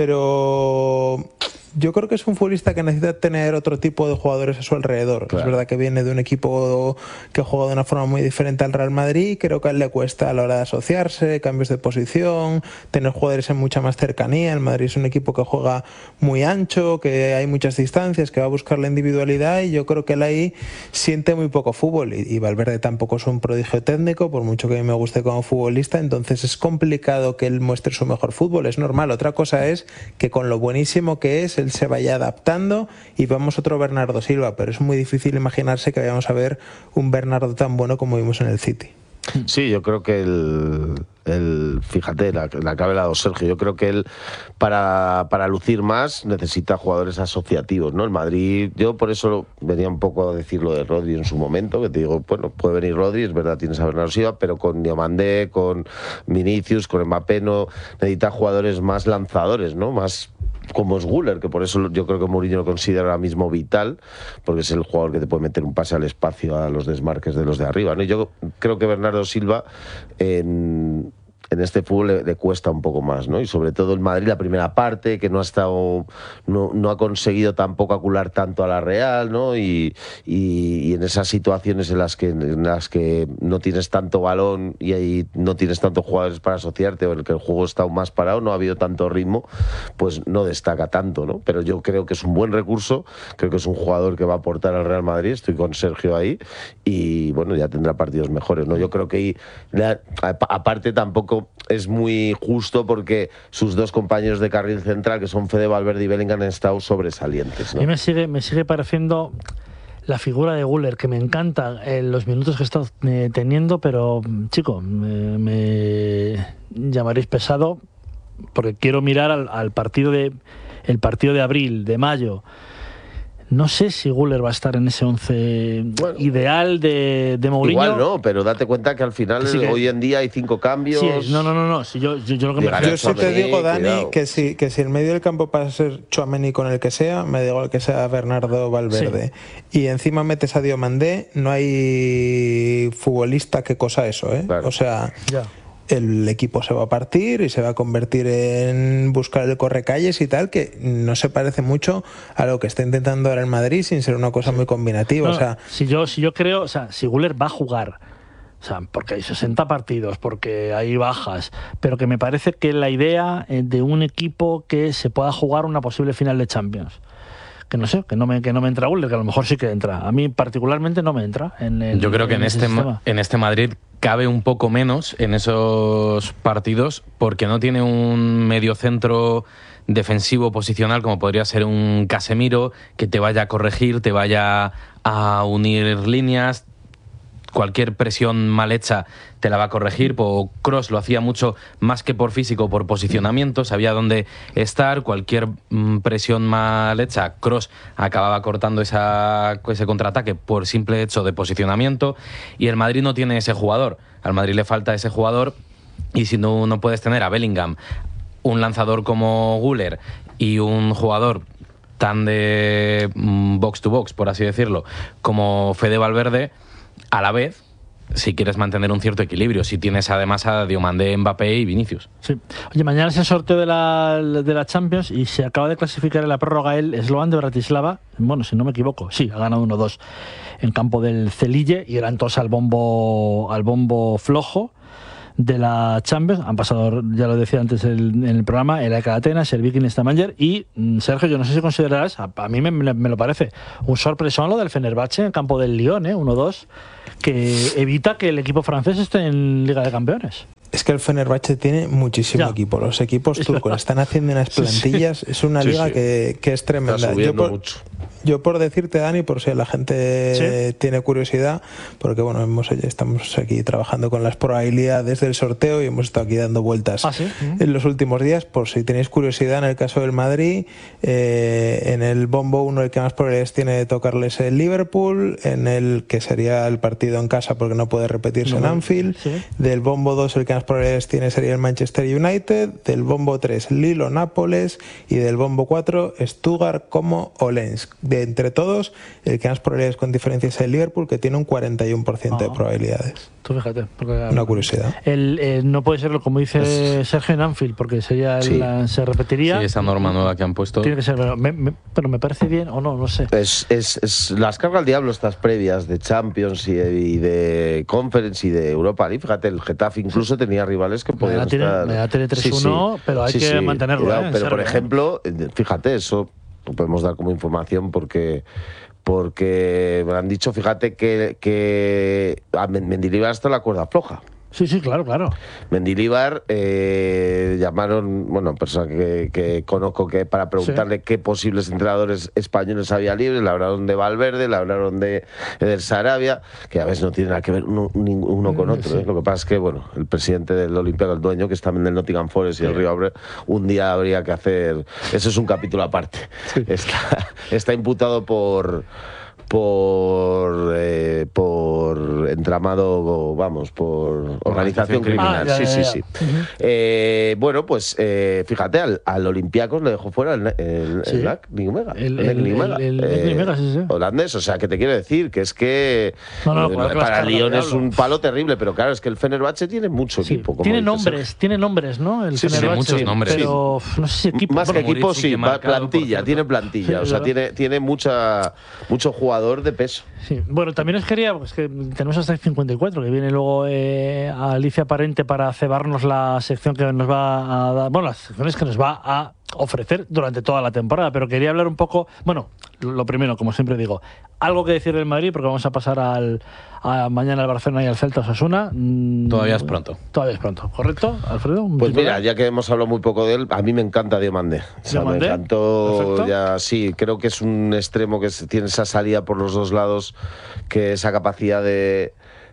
Pero yo creo que es un futbolista que necesita tener otro tipo de jugadores a su alrededor. Claro. Es verdad que viene de un equipo que juega de una forma muy diferente al Real Madrid. Creo que a él le cuesta a la hora de asociarse, cambios de posición, tener jugadores en mucha más cercanía. El Madrid es un equipo que juega muy ancho, que hay muchas distancias, que va a buscar la individualidad, y yo creo que él ahí siente muy poco fútbol. Y, y Valverde tampoco es un prodigio técnico, por mucho que a mí me guste como futbolista, entonces es complicado que él muestre su mejor fútbol, es normal. Otra cosa es que con lo buenísimo que es, él se vaya adaptando y vamos otro Bernardo Silva, pero es muy difícil imaginarse que vayamos a ver un Bernardo tan bueno como vimos en el City. Sí, yo creo que el, el fíjate, la, la que ha hablado Sergio, yo creo que él para, para lucir más necesita jugadores asociativos, ¿no? El Madrid, yo por eso venía un poco a decir lo de Rodri en su momento, que te digo, bueno, puede venir Rodri, es verdad, tienes a Bernardo Silva, pero con Diomandé, con Vinicius, con Mbappé, no, necesita jugadores más lanzadores, ¿no? Más como es Güler, que por eso yo creo que Mourinho lo considera ahora mismo vital, porque es el jugador que te puede meter un pase al espacio a los desmarques de los de arriba, ¿no? Y yo creo que Bernardo Silva en, en este fútbol le, le cuesta un poco más, ¿no? Y sobre todo el Madrid, la primera parte, que no ha estado, no, no ha conseguido tampoco acular tanto a la Real, ¿no? Y, y, y en esas situaciones en las que en las que no tienes tanto balón y ahí no tienes tantos jugadores para asociarte, o en el que el juego está aún más parado, no ha habido tanto ritmo, pues no destaca tanto, ¿no? Pero yo creo que es un buen recurso, creo que es un jugador que va a aportar al Real Madrid, estoy con Sergio ahí, y bueno, ya tendrá partidos mejores, ¿no? Yo creo que aparte tampoco es muy justo, porque sus dos compañeros de carril central, que son Fede Valverde y Bellingham, han estado sobresalientes, ¿no? A mí me sigue, me sigue pareciendo la figura de Güler, que me encanta en los minutos que he estado eh, teniendo, pero chico, me, me llamaréis pesado, porque quiero mirar al, al partido de el partido de abril, de mayo. No sé si Güler va a estar en ese once bueno, ideal de, de Mourinho. Igual no, pero date cuenta que al final sí que, hoy en día hay cinco cambios. Sí, no, no, no, no. Si yo, yo, yo, lo que me yo sí te digo, Dani, que si, que si el medio del campo pasa a ser Tchouaméni con el que sea, me digo el que sea Bernardo Valverde, sí, y encima metes a Diomandé, no hay futbolista que cosa eso, ¿eh? Claro. O sea, ya. El equipo se va a partir y se va a convertir en buscar el correcalles y tal, que no se parece mucho a lo que está intentando ahora el Madrid, sin ser una cosa muy combinativa. No, o sea, si yo, si yo creo, o sea, si Güler va a jugar, o sea, porque hay sesenta partidos, porque hay bajas, pero que me parece que la idea de un equipo que se pueda jugar una posible final de Champions, que no sé, que no me, que no me entra Güler, que a lo mejor sí que entra. A mí particularmente no me entra. En el, yo creo que en, en este, sistema. en este Madrid cabe un poco menos en esos partidos, porque no tiene un mediocentro defensivo posicional como podría ser un Casemiro, que te vaya a corregir, te vaya a unir líneas. Cualquier presión mal hecha te la va a corregir. Kroos lo hacía mucho más que por físico, por posicionamiento, sabía dónde estar. Cualquier mm, presión mal hecha, Kroos acababa cortando esa, ese contraataque por simple hecho de posicionamiento. Y el Madrid no tiene ese jugador. Al Madrid le falta ese jugador, y si no, no puedes tener a Bellingham, un lanzador como Güler y un jugador tan de mm, box to box, por así decirlo, como Fede Valverde, a la vez, si quieres mantener un cierto equilibrio, si tienes además a Diomandé, Mbappé y Vinicius. Sí. Oye, mañana es el sorteo de la, de la Champions y se acaba de clasificar en la prórroga el Slovan de Bratislava. Bueno, si no me equivoco, sí, ha ganado uno dos en campo del Celille, y era entonces al bombo, al bombo flojo de la Champions. Han pasado, ya lo decía antes el, en el programa, el A E K Atenas, el Viking Stavanger y, Sergio, yo no sé si considerarás, a, a mí me, me lo parece, un sorpresón lo del Fenerbahce en campo del Lyon, ¿eh? uno dos, que evita que el equipo francés esté en Liga de Campeones. Es que el Fenerbahce tiene muchísimo ya. equipo. Los equipos turcos están haciendo unas plantillas. Sí, sí. Es una liga sí, sí. Que, que es tremenda. Yo por, mucho. yo por decirte, Dani, por si la gente ¿Sí? tiene curiosidad, porque bueno, hemos, estamos aquí trabajando con las probabilidades del sorteo y hemos estado aquí dando vueltas ¿Ah, sí? en los últimos días. Por si tenéis curiosidad, en el caso del Madrid, eh, en el bombo uno el que más probabilidades tiene de tocarles el Liverpool, en el que sería el partido en casa porque no puede repetirse no, en Anfield, ¿sí? del bombo dos el que más probabilidades tiene sería el Manchester United, del bombo tres Lille o Nápoles, y del bombo cuatro Stuttgart como Olensk. de entre todos, el que más probabilidades con diferencia es el Liverpool, que tiene un cuarenta y uno por ciento oh. de probabilidades. Tú fíjate. Porque, Una curiosidad. El, el, no puede serlo, como dice es... Sergio, en Anfield, porque sería sí. la, se repetiría. Sí, esa norma nueva que han puesto. Tiene que ser, pero me, me, pero me parece bien o no, no sé. Es, es, es las cargas al diablo estas previas de Champions y de, y de Conference y de Europa League. Fíjate, el Getafe incluso tenía rivales que podían tiene, estar... Me da tres uno, sí, sí. pero hay sí, que sí, mantenerlo. Cuidado, ¿eh? Pero, por serio, ejemplo, fíjate, eso lo podemos dar como información porque... porque me han dicho, fíjate, que, que a Mendilibar está la cuerda floja. Sí, sí, claro, claro. Mendilibar eh, llamaron, bueno, personas que, que conozco que para preguntarle sí. qué posibles entrenadores españoles había libres, le hablaron de Valverde, le hablaron de del Sarabia, que a veces no tiene nada que ver uno, uno con otro. Sí. ¿eh? Lo que pasa es que, bueno, el presidente del Olympiacos, el dueño, que está en el Nottingham Forest y sí. el Río Abre, un día habría que hacer, eso es un capítulo aparte. Sí. Está, está imputado por... por eh, por entramado, vamos, por organización criminal. Ah, ya, sí, ya, ya. sí, sí. Uh-huh. eh, bueno, pues eh, fíjate, al, al Olympiacos le dejó fuera el, el, sí. el N A C Nimega. El, el, el, el, el, el eh, Nimega, sí, sí. holandés, o sea, que te quiero decir que es que no, no, eh, claro, para el Lyon es un palo terrible, pero claro, es que el Fenerbahce tiene mucho sí. equipo. Como tiene dices, nombres, tiene nombres, ¿no? El sí, Fenerbahce, tiene muchos nombres. Pero sí. no sé si equipo. Más que bueno, equipo, sí, plantilla, tiene plantilla, sí, o sea, claro. tiene, tiene mucha, mucho jugador de peso. Sí. Bueno, también os quería, pues que tenemos hasta el cincuenta y cuatro, que viene luego eh, Alicia Parente para cebarnos la sección que nos va a dar, bueno, las secciones que nos va a ofrecer durante toda la temporada, pero quería hablar un poco, bueno, lo primero, como siempre digo, algo que decir del Madrid, porque vamos a pasar al a mañana al Barcelona y al Celta Osasuna. Todavía es pronto. Todavía es pronto, ¿correcto, Alfredo? Pues mira, ya que hemos hablado muy poco de él, a mí me encanta Diomandé. O sea, me encantó, ya sí, creo que es un extremo que tiene esa salida por los dos lados, que esa capacidad de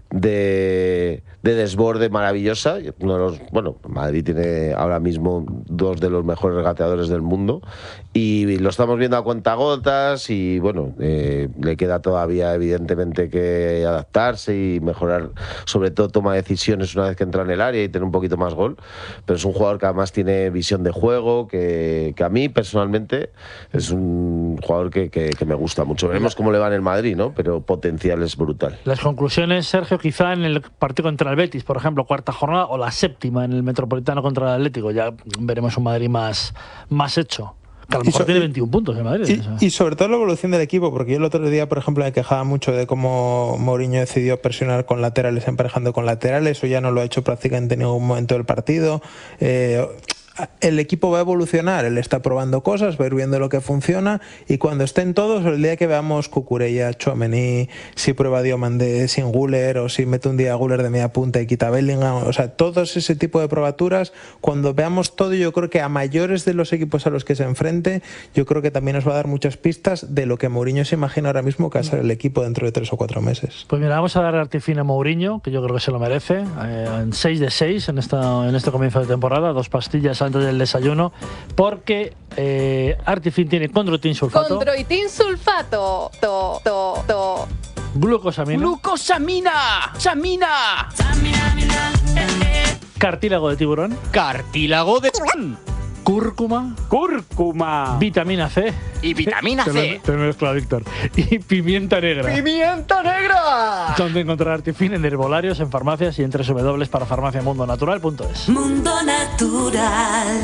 de, de desborde maravillosa. Uno de los, bueno, Madrid tiene ahora mismo dos de los mejores regateadores del mundo y lo estamos viendo a cuentagotas y bueno, eh, le queda todavía evidentemente que adaptarse y mejorar, sobre todo toma decisiones una vez que entra en el área y tener un poquito más gol, pero es un jugador que además tiene visión de juego, que, que a mí personalmente es un jugador que, que, que me gusta mucho. Veremos cómo le va en el Madrid, ¿no? Pero potencial es brutal. Las conclusiones, Sergio, quizá en el partido contra el Betis, por ejemplo, cuarta jornada, o la séptima en el Metropolitano contra el Atlético, ya veremos un Madrid más, más hecho. Que a lo mejor so, tiene veintiún puntos en Madrid. Y, o sea. y sobre todo la evolución del equipo, porque yo el otro día, por ejemplo, me quejaba mucho de cómo Mourinho decidió presionar con laterales, emparejando con laterales, eso ya no lo ha hecho prácticamente en ningún momento del partido. Eh, el equipo va a evolucionar, él está probando cosas, va a ir viendo lo que funciona y cuando estén todos, el día que veamos Cucurella, Tchouaméni, si prueba Diomandé sin Güler o si mete un día Güler de media punta y quita Bellingham, o sea, todos ese tipo de probaturas, cuando veamos todo, yo creo que a mayores de los equipos a los que se enfrente, yo creo que también nos va a dar muchas pistas de lo que Mourinho se imagina ahora mismo que va a ser el equipo dentro de tres o cuatro meses. Pues mira, vamos a dar artifín a Mourinho, que yo creo que se lo merece, eh, en seis de seis en, esta, en este comienzo de temporada, dos pastillas antes del desayuno, porque eh, Artifin tiene condroitin sulfato. Condroitin sulfato. To, to, to. Glucosamina. Glucosamina. Samina. Cartílago de tiburón. Cartílago de tiburón. Cúrcuma. Cúrcuma. Vitamina C. Y vitamina C. Te me mezcla, Víctor. Y pimienta negra. ¡Pimienta negra! Donde encontrar Artifin en herbolarios, en farmacias y en doble u doble u doble u para farmacia mundo natural punto es. Mundo Natural.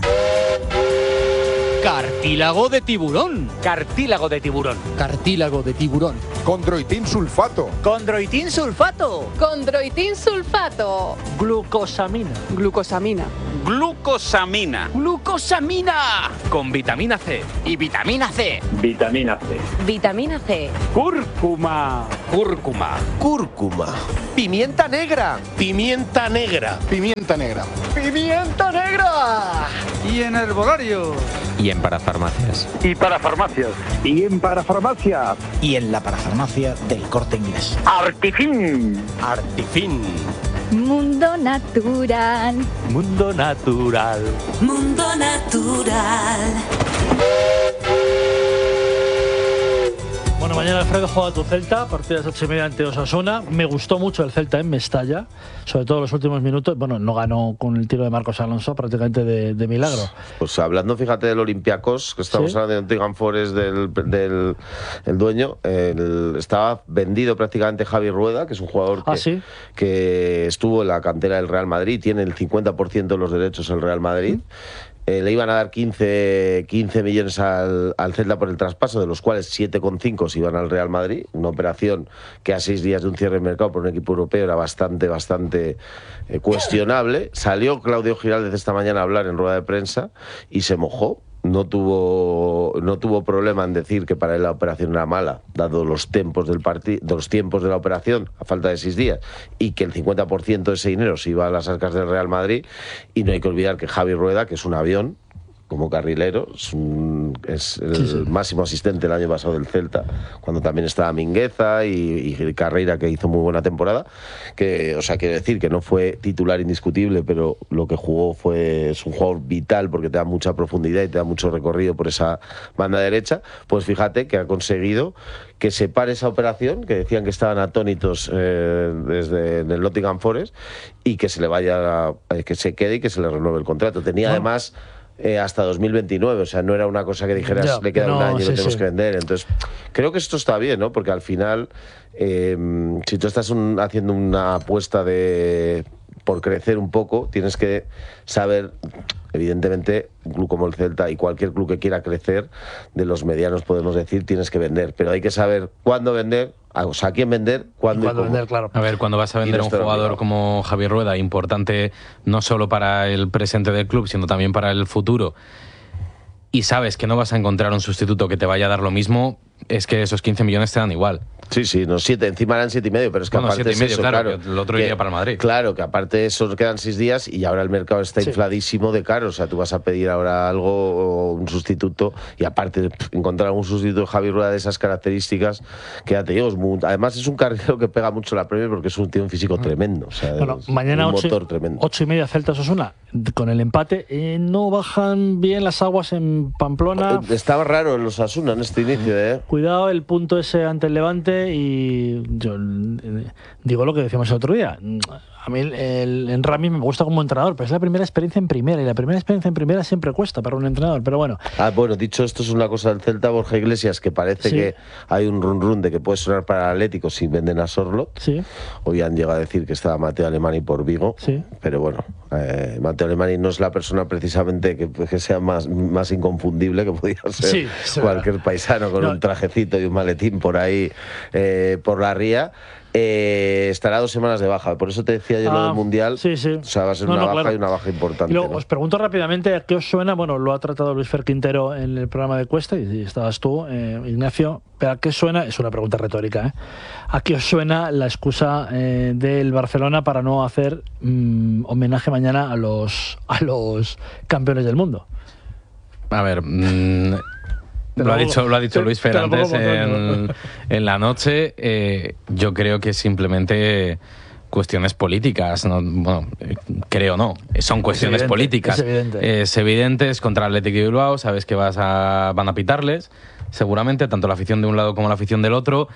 Cartílago de tiburón. Cartílago de tiburón. Cartílago de tiburón. Condroitin sulfato. Condroitin sulfato. Condroitin sulfato. Glucosamina. Glucosamina. Glucosamina. Glucosamina. Con vitamina C. Y vitamina C. Vitamina C. Vitamina C. Cúrcuma. Cúrcuma. Cúrcuma. Pimienta negra. Pimienta negra. Pimienta negra. Pimienta negra. Y en herbolario. Y en parafarmacias. Y para farmacias. Y en parafarmacias. Y en la parafarmacia del Corte Inglés. Artifin. Artifin. Mundo Natural. Mundo Natural. Mundo Natural. Bueno, mañana Alfredo juega tu Celta, partidas ocho y media ante Osasuna. Me gustó mucho el Celta en Mestalla, sobre todo los últimos minutos. Bueno, no ganó con el tiro de Marcos Alonso, prácticamente de, de milagro. Pues hablando, fíjate, del Olympiacos, que estamos ¿Sí? hablando de Nottingham Forest, del, del el dueño, el, estaba vendido prácticamente Javi Rueda, que es un jugador que, ¿Ah, sí? que estuvo en la cantera del Real Madrid, tiene el cincuenta por ciento de los derechos el Real Madrid. ¿Mm? Eh, le iban a dar quince, quince millones al, al Celta por el traspaso, de los cuales siete coma cinco se iban al Real Madrid. Una operación que a seis días de un cierre de mercado por un equipo europeo era bastante, bastante eh, cuestionable. Salió Claudio Giraldez esta mañana a hablar en rueda de prensa y se mojó. No tuvo, no tuvo problema en decir que para él la operación era mala, dado los tiempos del partido, los tiempos de la operación, a falta de seis días, y que el cincuenta por ciento de ese dinero se iba a las arcas del Real Madrid. Y no hay que olvidar que Javi Rueda, que es un avión como carrilero, es, un, es el sí, sí. máximo asistente el año pasado del Celta, cuando también estaba Mingueza y, y Carreira, que hizo muy buena temporada, que, o sea, quiero decir que no fue titular indiscutible, pero lo que jugó fue, es un jugador vital porque te da mucha profundidad y te da mucho recorrido por esa banda derecha. Pues fíjate que ha conseguido que se pare esa operación, que decían que estaban atónitos eh, desde el Nottingham Forest, y que se le vaya, eh, que se quede y que se le renueve el contrato. Tenía no. además Eh, hasta dos mil veintinueve, o sea, no era una cosa que dijeras ya, le queda no, un año y sí, lo tenemos sí. que vender. Entonces, creo que esto está bien, ¿no? Porque al final, eh, si tú estás un, haciendo una apuesta de por crecer un poco, tienes que saber, evidentemente, un club como el Celta y cualquier club que quiera crecer, de los medianos podemos decir, tienes que vender, pero hay que saber cuándo vender, o sea, a quién vender, cuándo y, cuándo y cómo. vender, claro. A ver, cuando vas a vender a un jugador como Javier Rueda, importante no solo para el presente del club, sino también para el futuro, y sabes que no vas a encontrar un sustituto que te vaya a dar lo mismo, es que esos quince millones te dan igual. Sí, sí, no siete, encima eran siete y medio, pero es que bueno, aparte siete y medio, eso, claro, claro que el otro que, iría para el Madrid. Claro, que aparte de eso quedan seis días y ahora el mercado está sí. infladísimo de caro, o sea, tú vas a pedir ahora algo, un sustituto, y aparte encontrar un sustituto de Javi Rueda de esas características, que ya te digo, es muy, además es un carrilero que pega mucho la Premier porque es un tío un físico mm. tremendo, o sea, bueno, es mañana un ocho, motor tremendo. Ocho y media Celta Osasuna, con el empate, eh, no bajan bien las aguas en Pamplona. Estaba raro en los Osasuna en este inicio, eh. Cuidado el punto ese ante el Levante, y yo digo lo que decíamos el otro día. A mí el, el, el Rami me gusta como entrenador, pero es la primera experiencia en primera, y la primera experiencia en primera siempre cuesta para un entrenador, pero bueno. Ah, bueno, dicho esto, es una cosa del Celta, Borja Iglesias, que parece sí. que hay un run run de que puede sonar para el Atlético si venden a Sorlot. Sí. Hoy han llegado a decir que estaba Mateo Alemany por Vigo, sí. pero bueno, eh, Mateo Alemany no es la persona precisamente que, que sea más, más inconfundible que podía ser sí, cualquier verdad. paisano con no. un trajecito y un maletín por ahí, eh, por la ría. Eh, estará dos semanas de baja, por eso te decía yo ah, lo del Mundial. Sí, sí. O sea, va a ser no, una no, baja claro. y una baja importante. Y luego, ¿no? Os pregunto rápidamente a qué os suena, bueno, lo ha tratado Luis Fer Quintero en el programa de Cuesta, y estabas tú, eh, Ignacio, pero ¿a qué suena? Es una pregunta retórica, ¿eh? ¿A qué os suena la excusa eh, del Barcelona para no hacer mmm, homenaje mañana a los, a los campeones del mundo? A ver... Mmm... Lo ha dicho, lo ha dicho Luis Fer antes en, en la noche. Eh, yo creo que simplemente cuestiones políticas. ¿no? Bueno, eh, creo no. Son cuestiones es evidente, políticas. Es evidente. Es evidente, es contra Athletic de Bilbao. Sabes que vas a, van a pitarles, seguramente, tanto la afición de un lado como la afición del otro.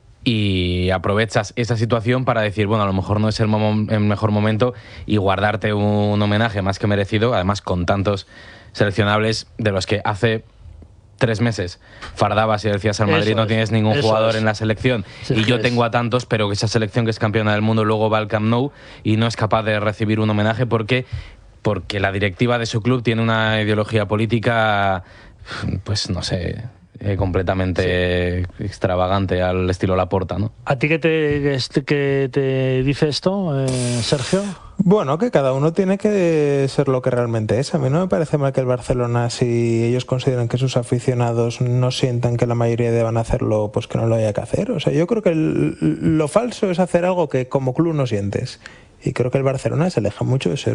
Y aprovechas esa situación para decir, bueno, a lo mejor no es el, mom- el mejor momento, y guardarte un homenaje más que merecido, además con tantos seleccionables de los que hace... tres meses fardabas y decías al Madrid eso no tienes ningún es, jugador es. en la selección sí, y yo es. tengo a tantos, pero que esa selección que es campeona del mundo luego va al Camp Nou y no es capaz de recibir un homenaje porque, porque la directiva de su club tiene una ideología política, pues no sé, eh, completamente sí. extravagante al estilo Laporta, ¿no? ¿A ti qué te, qué te dice esto, eh, Sergio? Bueno, que cada uno tiene que ser lo que realmente es. A mí no me parece mal que el Barcelona, si ellos consideran que sus aficionados no sientan que la mayoría deban hacerlo, pues que no lo haya que hacer. O sea, yo creo que el, lo falso es hacer algo que como club no sientes. Y creo que el Barcelona se aleja mucho de ser